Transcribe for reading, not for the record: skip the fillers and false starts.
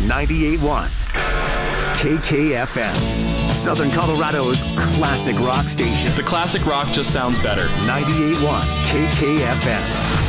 98.1 KKFM, Southern Colorado's classic rock station. The classic rock just sounds better. 98.1 KKFM.